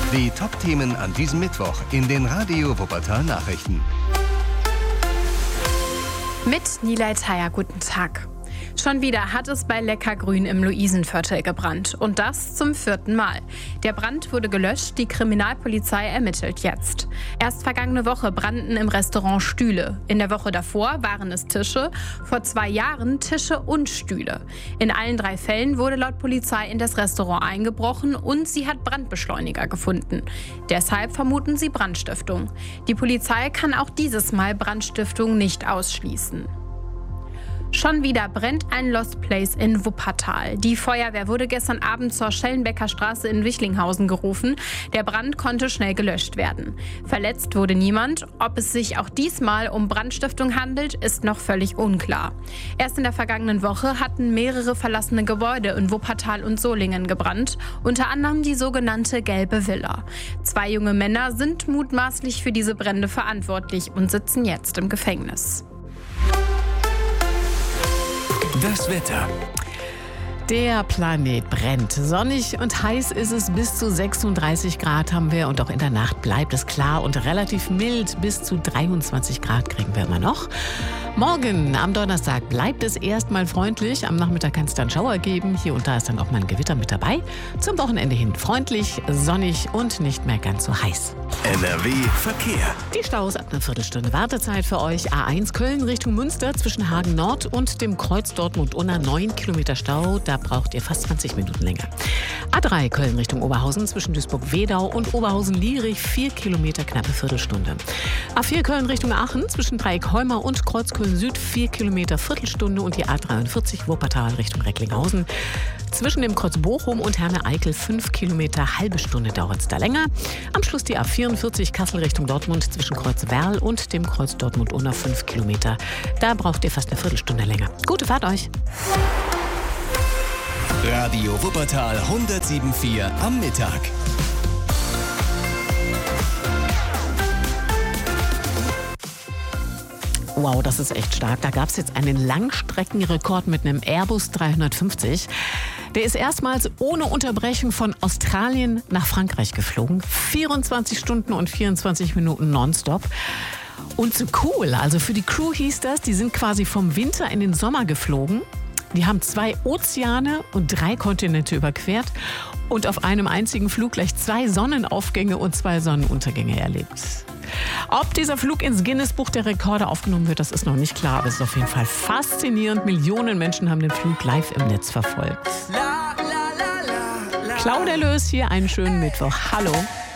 Die Top-Themen an diesem Mittwoch in den Radio Wuppertal Nachrichten. Mit Nilay Thayer, guten Tag. Schon wieder hat es bei Leckergrün im Luisenviertel gebrannt. Und das zum 4. Mal. Der Brand wurde gelöscht, die Kriminalpolizei ermittelt jetzt. Erst vergangene Woche brannten im Restaurant Stühle. In der Woche davor waren es Tische, vor 2 Jahren Tische und Stühle. In allen 3 Fällen wurde laut Polizei in das Restaurant eingebrochen und sie hat Brandbeschleuniger gefunden. Deshalb vermuten sie Brandstiftung. Die Polizei kann auch dieses Mal Brandstiftung nicht ausschließen. Schon wieder brennt ein Lost Place in Wuppertal. Die Feuerwehr wurde gestern Abend zur Schellenbecker Straße in Wichlinghausen gerufen. Der Brand konnte schnell gelöscht werden. Verletzt wurde niemand. Ob es sich auch diesmal um Brandstiftung handelt, ist noch völlig unklar. Erst in der vergangenen Woche hatten mehrere verlassene Gebäude in Wuppertal und Solingen gebrannt. Unter anderem die sogenannte Gelbe Villa. 2 junge Männer sind mutmaßlich für diese Brände verantwortlich und sitzen jetzt im Gefängnis. Das Wetter. Der Planet brennt. Sonnig und heiß ist es, bis zu 36 Grad haben wir und auch in der Nacht bleibt es klar und relativ mild. Bis zu 23 Grad kriegen wir immer noch. Morgen am Donnerstag bleibt es erstmal freundlich. Am Nachmittag kann es dann Schauer geben. Hier und da ist dann auch mal ein Gewitter mit dabei. Zum Wochenende hin freundlich, sonnig und nicht mehr ganz so heiß. NRW Verkehr. Die Staus ab einer Viertelstunde Wartezeit für euch. A1 Köln Richtung Münster zwischen Hagen Nord und dem Kreuz Dortmund-Unna 9 Kilometer Stau. Da braucht ihr fast 20 Minuten länger. A3 Köln Richtung Oberhausen zwischen Duisburg-Wedau und Oberhausen-Lierig 4 Kilometer, knappe Viertelstunde. A4 Köln Richtung Aachen zwischen Dreieck-Heumar und Kreuzköln Süd 4 Kilometer, Viertelstunde und die A43 Wuppertal Richtung Recklinghausen. Zwischen dem Kreuz Bochum und Herne-Eickel 5 Kilometer, halbe Stunde dauert es da länger. Am Schluss die A44 Kassel Richtung Dortmund zwischen Kreuz Werl und dem Kreuz Dortmund-Unna 5 Kilometer. Da braucht ihr fast eine Viertelstunde länger. Gute Fahrt euch! Radio Wuppertal 107.4 am Mittag. Wow, das ist echt stark. Da gab es jetzt einen Langstreckenrekord mit einem Airbus 350. Der ist erstmals ohne Unterbrechung von Australien nach Frankreich geflogen. 24 Stunden und 24 Minuten nonstop. Und so cool, also für die Crew hieß das, die sind quasi vom Winter in den Sommer geflogen. Die haben 2 Ozeane und 3 Kontinente überquert und auf einem einzigen Flug gleich 2 Sonnenaufgänge und 2 Sonnenuntergänge erlebt. Ob dieser Flug ins Guinness-Buch der Rekorde aufgenommen wird, das ist noch nicht klar, aber es ist auf jeden Fall faszinierend. Millionen Menschen haben den Flug live im Netz verfolgt. Claudia Lös hier, einen schönen Mittwoch. Hallo.